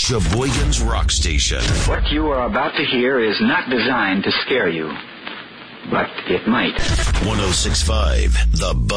Sheboygan's Rock Station. What you are about to hear is not designed to scare you, but it might. 106.5 The Buzz.